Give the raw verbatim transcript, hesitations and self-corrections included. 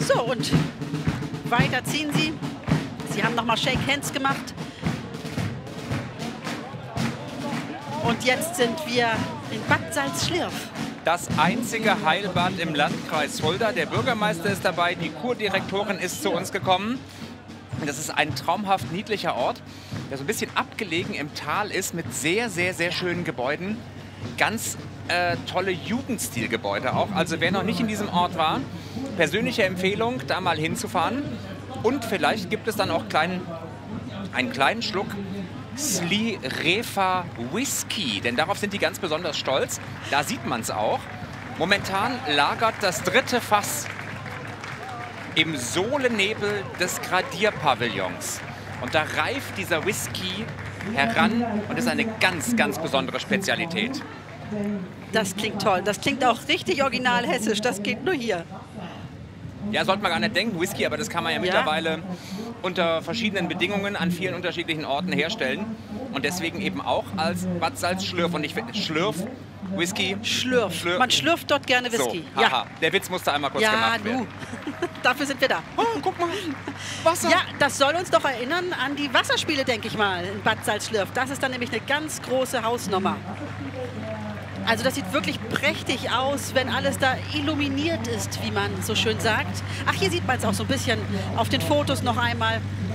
So, und weiter ziehen sie. Sie haben nochmal Shake Hands gemacht. Und jetzt sind wir in Bad Salzschlirf. Das einzige Heilbad im Landkreis Fulda. Der Bürgermeister ist dabei, die Kurdirektorin ist zu uns gekommen. Das ist ein traumhaft niedlicher Ort, der so ein bisschen abgelegen im Tal ist, mit sehr, sehr, sehr schönen Gebäuden. Ganz äh, tolle Jugendstilgebäude auch. Also wer noch nicht in diesem Ort war, persönliche Empfehlung, da mal hinzufahren. Und vielleicht gibt es dann auch kleinen, einen kleinen Schluck Sli Refa Whisky, denn darauf sind die ganz besonders stolz. Da sieht man es auch. Momentan lagert das dritte Fass im Sohlennebel des Gradierpavillons. Und da reift dieser Whisky heran und ist eine ganz, ganz besondere Spezialität. Das klingt toll. Das klingt auch richtig original hessisch. Das geht nur hier. Ja, sollte man gar nicht denken, Whisky, aber das kann man ja, ja mittlerweile unter verschiedenen Bedingungen an vielen unterschiedlichen Orten herstellen. Und deswegen eben auch als Bad Salzschlirf. Und ich finde, Schlürf, Whisky. Schlürf. Schlürf. Man schlürft dort gerne Whisky. So, ja. Aha, der Witz musste einmal kurz ja, gemacht werden. Du. Dafür sind wir da. Oh, guck mal, Wasser. Ja, das soll uns doch erinnern an die Wasserspiele, denke ich mal, in Bad Salzschlirf. Das ist dann nämlich eine ganz große Hausnummer. Also das sieht wirklich prächtig aus, wenn alles da illuminiert ist, wie man so schön sagt. Ach, hier sieht man es auch so ein bisschen auf den Fotos noch einmal.